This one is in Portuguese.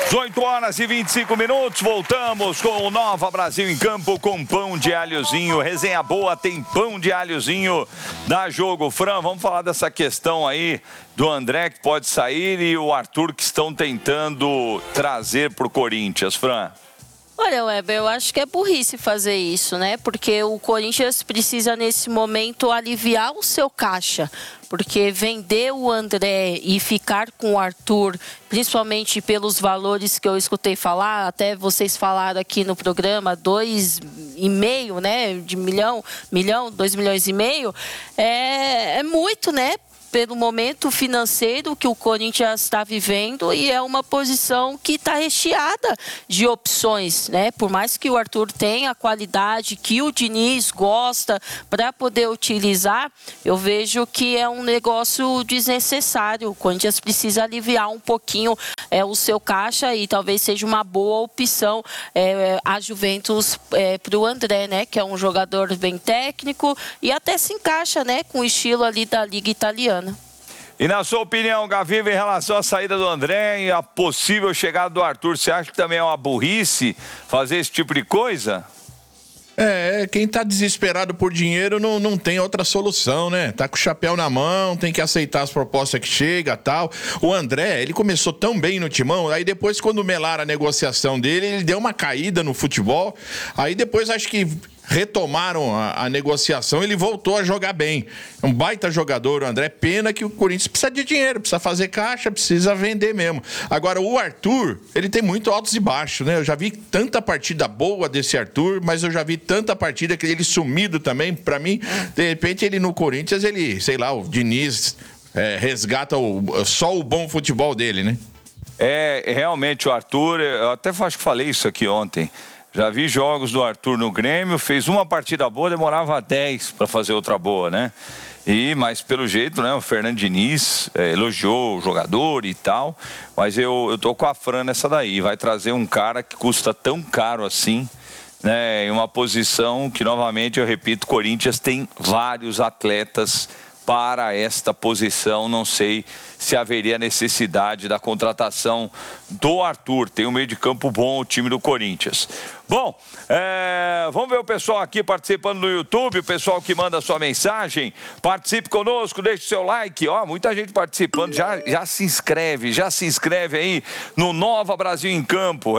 18h25, voltamos com o Nova Brasil em Campo com pão de alhozinho. Resenha boa, tem pão de alhozinho da Jogo. Fran, vamos falar dessa questão aí do André que pode sair e o Arthur que estão tentando trazer para o Corinthians, Fran. Olha, Weber, eu acho que é burrice fazer isso, né? Porque o Corinthians precisa, nesse momento, aliviar o seu caixa. Porque vender o André e ficar com o Arthur, principalmente pelos valores que eu escutei falar, até vocês falaram aqui no programa, 2,5, né? De milhão, 2,5 milhões, é muito, né? Pelo momento financeiro que o Corinthians está vivendo, e é uma posição que está recheada de opções, né? Por mais que o Arthur tenha a qualidade que o Diniz gosta para poder utilizar, eu vejo que é um negócio desnecessário. O Corinthians precisa aliviar um pouquinho o seu caixa e talvez seja uma boa opção a Juventus para o André, né? Que é um jogador bem técnico e até se encaixa, né? Com o estilo ali da Liga Italiana. E na sua opinião, Gaviva, em relação à saída do André e a possível chegada do Arthur, você acha que também é uma burrice fazer esse tipo de coisa? Quem tá desesperado por dinheiro não tem outra solução, né? Tá com o chapéu na mão, tem que aceitar as propostas que chega, tal. O André, ele começou tão bem no Timão, aí depois quando melaram a negociação dele, ele deu uma caída no futebol, aí depois acho que retomaram a negociação, ele voltou a jogar bem. É um baita jogador, o André. Pena que o Corinthians precisa de dinheiro, precisa fazer caixa, precisa vender mesmo. Agora, o Arthur, ele tem muito altos e baixos, né? Eu já vi tanta partida boa desse Arthur, mas eu já vi tanta partida que ele sumido também. Pra mim, de repente, ele no Corinthians, ele, sei lá, o Diniz resgata só o bom futebol dele, né? Realmente, o Arthur, eu até acho que falei isso aqui ontem. Já vi jogos do Arthur no Grêmio, fez uma partida boa, demorava 10 para fazer outra boa, né? Mas pelo jeito, né, o Fernando Diniz elogiou o jogador e tal, mas eu tô com a Fran nessa daí, vai trazer um cara que custa tão caro assim, né, em uma posição que, novamente, eu repito, o Corinthians tem vários atletas para esta posição, não sei se haveria necessidade da contratação do Arthur. Tem um meio de campo bom o time do Corinthians. Bom, vamos ver o pessoal aqui participando no YouTube, o pessoal que manda sua mensagem. Participe conosco, deixe seu like. Ó, muita gente participando, já se inscreve aí no Nova Brasil em Campo.